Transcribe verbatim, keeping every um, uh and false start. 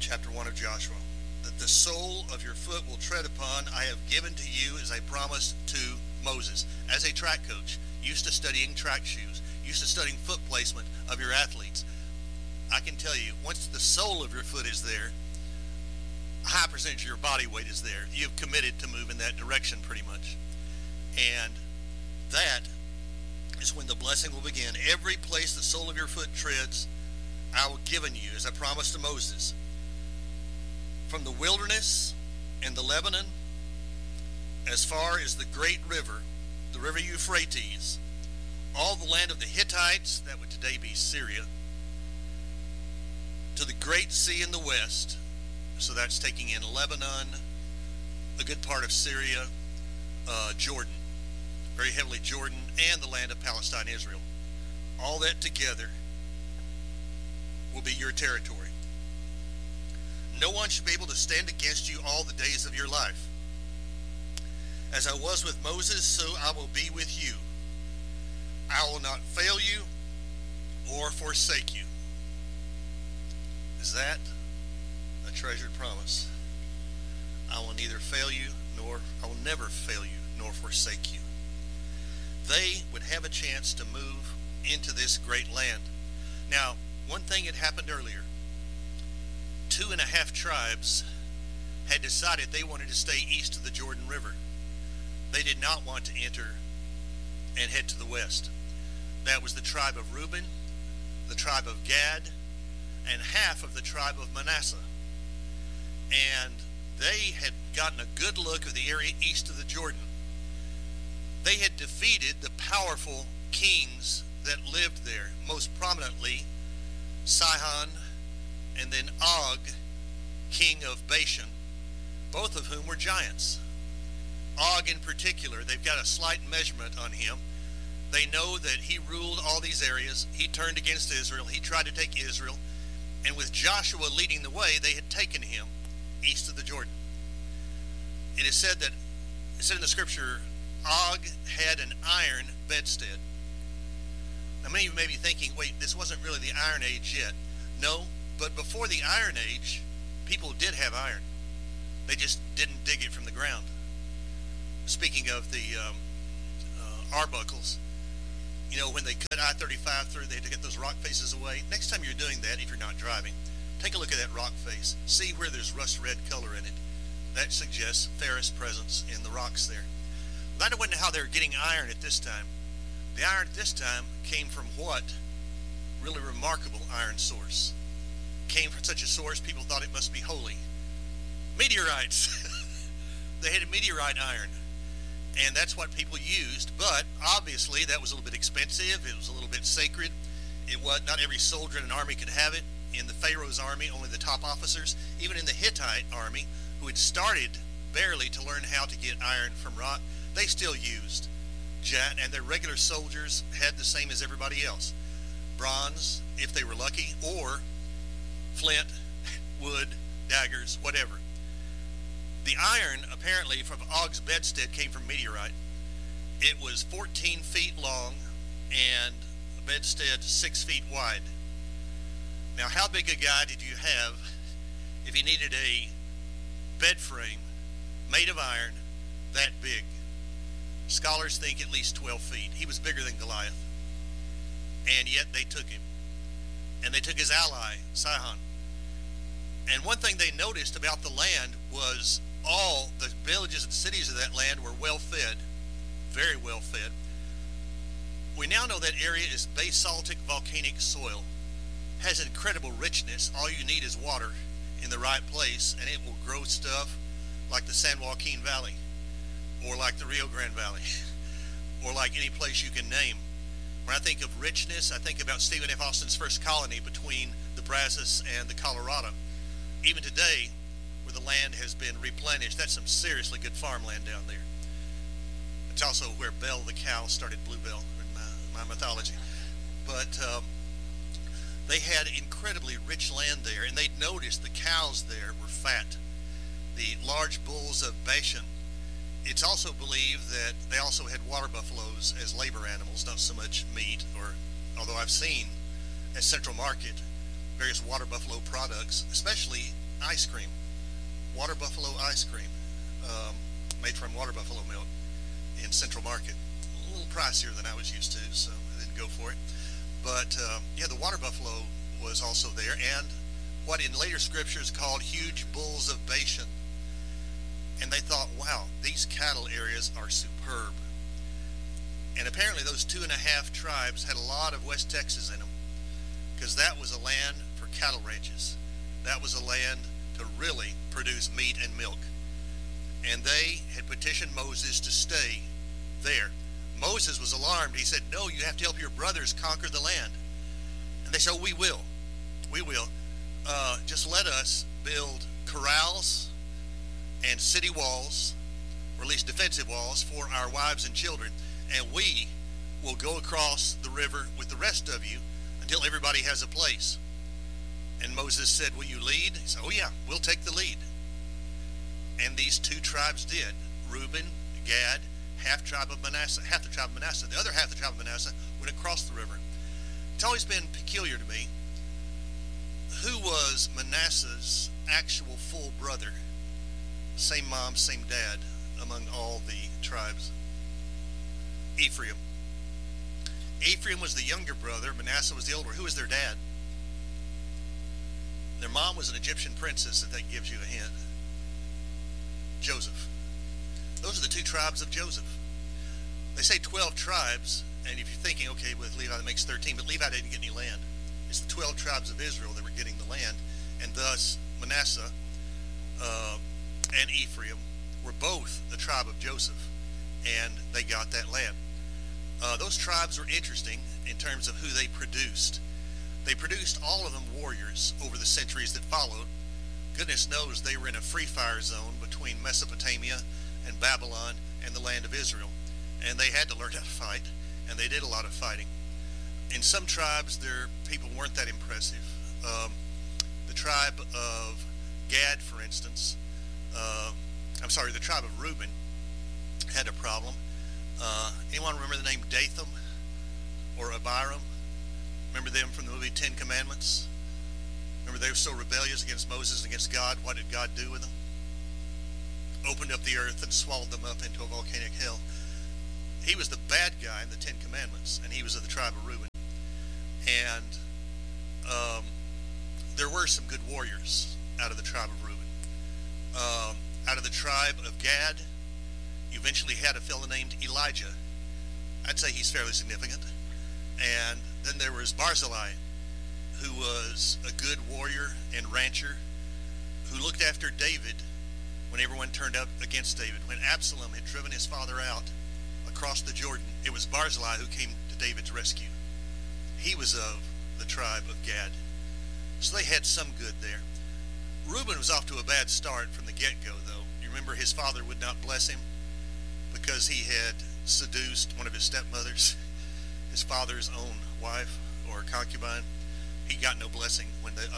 chapter one of Joshua. That the sole of your foot will tread upon, I have given to you as I promised to Moses. As a track coach, used to studying track shoes, used to studying foot placement of your athletes, I can tell you, once the sole of your foot is there, a high percentage of your body weight is there. You've committed to move in that direction pretty much. And that is when the blessing will begin. Every place the sole of your foot treads, I will give unto you, as I promised to Moses. From the wilderness and the Lebanon, as far as the great river, the river Euphrates, all the land of the Hittites, that would today be Syria, to the great sea in the west, so that's taking in Lebanon, a good part of Syria, uh, Jordan, very heavily Jordan, and the land of Palestine, Israel. All that together will be your territory. No one should be able to stand against you all the days of your life. As I was with Moses, so I will be with you. I will not fail you or forsake you. Is that a treasured promise? I will neither fail you, nor I will never fail you, nor forsake you. They would have a chance to move into this great land. Now, one thing had happened earlier. Two and a half tribes had decided they wanted to stay east of the Jordan River. They did not want to enter and head to the west. That was the tribe of Reuben, the tribe of Gad, and half of the tribe of Manasseh. And they had gotten a good look of the area east of the Jordan. They had defeated the powerful kings that lived there, most prominently Sihon and then Og, king of Bashan, both of whom were giants. Og in particular, they've got a slight measurement on him. They know that he ruled all these areas. He turned against Israel. He tried to take Israel. And with Joshua leading the way, they had taken him east of the Jordan. It is said that, it said in the scripture, Og had an iron bedstead. Now many of you may be thinking, wait, this wasn't really the Iron Age yet. No, but before the Iron Age, people did have iron. They just didn't dig it from the ground. Speaking of the um, uh, Arbuckles, you know, when they cut I thirty-five through, they had to get those rock faces away. Next time you're doing that, if you're not driving, take a look at that rock face. See where there's rust red color in it. That suggests ferrous presence in the rocks there. Well, that wasn't how they were getting iron at this time. The iron at this time came from what? Really remarkable iron source. Came from such a source people thought it must be holy. Meteorites. They had a meteorite iron. And that's what people used, but obviously that was a little bit expensive. It was a little bit sacred. It was not every soldier in an army could have it. In the Pharaoh's army, only the top officers. Even in the Hittite army, who had started barely to learn how to get iron from rock, they still used jet, and their regular soldiers had the same as everybody else. Bronze, if they were lucky, or flint, wood, daggers, whatever. The iron, apparently, from Og's bedstead came from meteorite. It was fourteen feet long and a bedstead six feet wide. Now, how big a guy did you have if you needed a bed frame made of iron that big? Scholars think at least twelve feet. He was bigger than Goliath. And yet they took him. And they took his ally, Sihon. And one thing they noticed about the land was all the villages and cities of that land were well fed, very well fed. We now know that area is basaltic volcanic soil, has incredible richness. All you need is water in the right place, and it will grow stuff like the San Joaquin Valley, or like the Rio Grande Valley, or like any place you can name. When I think of richness, I think about Stephen F. Austin's first colony between the Brazos and the Colorado. Even today, where the land has been replenished, that's some seriously good farmland down there. It's also where Belle the cow started Bluebell in my, my mythology. But um, they had incredibly rich land there, and they'd noticed the cows there were fat. The large bulls of Bashan. It's also believed that they also had water buffaloes as labor animals, not so much meat, or although I've seen at Central Market various water buffalo products, especially ice cream, water buffalo ice cream, um, made from water buffalo milk in Central Market. A little pricier than I was used to, so I didn't go for it. But uh, yeah, the water buffalo was also there, and what in later scriptures called huge bulls of Bashan. And they thought, wow, these cattle areas are superb. And apparently those two and a half tribes had a lot of West Texas in them, because that was a land for cattle ranches. That was a land to really produce meat and milk. And they had petitioned Moses to stay there. Moses was alarmed. He said, no, you have to help your brothers conquer the land. And they said, oh, we will. We will. Uh, just let us build corrals and city walls, or at least defensive walls, for our wives and children, and we will go across the river with the rest of you until everybody has a place. And Moses said, will you lead? He said, oh yeah, we'll take the lead. And these two tribes did. Reuben, Gad, half tribe of Manasseh, half the tribe of Manasseh. The other half of the tribe of Manasseh went across the river. It's always been peculiar to me. Who was Manasseh's actual full brother? Same mom, same dad among all the tribes. Ephraim. Ephraim was the younger brother. Manasseh was the older. Who was their dad? Their mom was an Egyptian princess, if that gives you a hint. Joseph. Those are the two tribes of Joseph. They say twelve tribes, and if you're thinking, okay, with Levi that makes thirteen, but Levi didn't get any land. It's the twelve tribes of Israel that were getting the land, and thus Manasseh uh, and Ephraim were both the tribe of Joseph, and they got that land. Uh, those tribes were interesting in terms of who they produced. They produced, all of them, warriors over the centuries that followed. Goodness knows they were in a free fire zone between Mesopotamia and Babylon and the land of Israel, and they had to learn how to fight, and they did a lot of fighting. In some tribes, their people weren't that impressive. Um, the tribe of Gad, for instance, uh, I'm sorry, the tribe of Reuben had a problem. Uh, anyone remember the name Dathan or Abiram? Remember them from the movie Ten Commandments? Remember they were so rebellious against Moses and against God. What did God do with them? Opened up the earth and swallowed them up into a volcanic hell. He was the bad guy in the Ten Commandments, and he was of the tribe of Reuben. And um, there were some good warriors out of the tribe of Reuben. Um, out of the tribe of Gad, you eventually had a fellow named Elijah. I'd say he's fairly significant. And then there was Barzillai, who was a good warrior and rancher, who looked after David when everyone turned up against David. When Absalom had driven his father out across the Jordan, it was Barzillai who came to David's rescue. He was of the tribe of Gad. So they had some good there. Reuben was off to a bad start from the get-go, though. You remember his father would not bless him because he had seduced one of his stepmothers, his father's own wife or concubine. He got no blessing when the